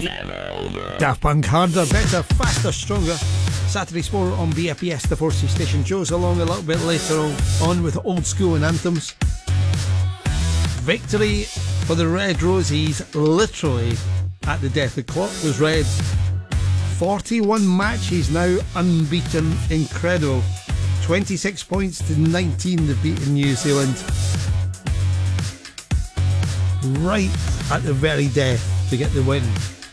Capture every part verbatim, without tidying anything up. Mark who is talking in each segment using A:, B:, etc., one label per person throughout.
A: Daft Punk, harder, better, faster, stronger. Saturday Sport on B F B S, the Forsey station. Joe's along a little bit later on with old school and anthems. Victory for the Red Rosies, literally at the death. The clock was red. forty-one matches now unbeaten. Incredible. twenty-six points to nineteen to beat in New Zealand. Right at the very death to get the win.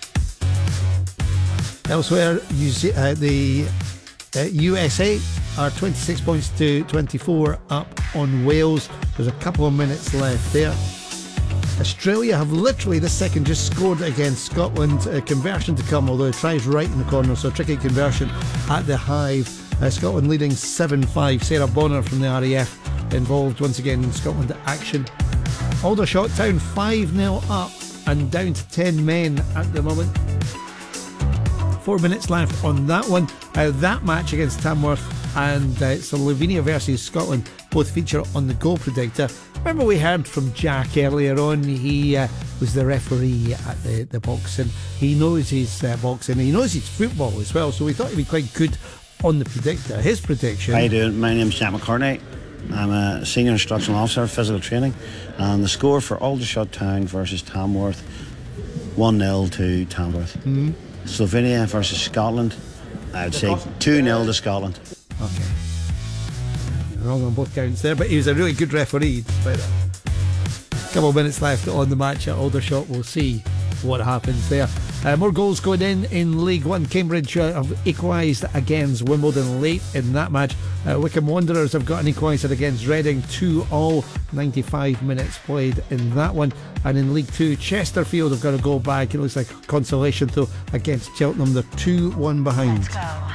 A: Elsewhere, uh, the uh, U S A are twenty-six points to twenty-four up on Wales. There's a couple of minutes left there. Australia have literally this second just scored against Scotland. A conversion to come, although it tries right in the corner, so a tricky conversion at the Hive. Uh, Scotland leading seven five. Sarah Bonner from the R A F involved once again in Scotland action. Aldershot Town five nil up and down to ten men at the moment. Four minutes left on that one. Uh, that match against Tamworth and uh, Slovenia versus Scotland both feature on the Goal Predictor. Remember we heard from Jack earlier on. He uh, was the referee at the, the boxing. He knows his uh, boxing. He knows his football as well, so we thought he'd be quite good on the predictor. His prediction.
B: How you doing? My name's Jack McCartney. I'm a senior instructional officer of physical training, and the score for Aldershot Town versus Tamworth, one nil to Tamworth. Mm-hmm. Slovenia versus Scotland, I would say two nil to Scotland.
A: Okay. You're wrong on both counts there, but he was a really good referee despite that. A couple of minutes left on the match at Aldershot. We'll see what happens there. Uh, more goals going in in League One. Cambridge uh, have equalised against Wimbledon late in that match. Uh, Wycombe Wanderers have got an equaliser against Reading, two all. ninety-five minutes played in that one. And in League Two, Chesterfield have got a goal back. It looks like a consolation though against Cheltenham. They're two one behind.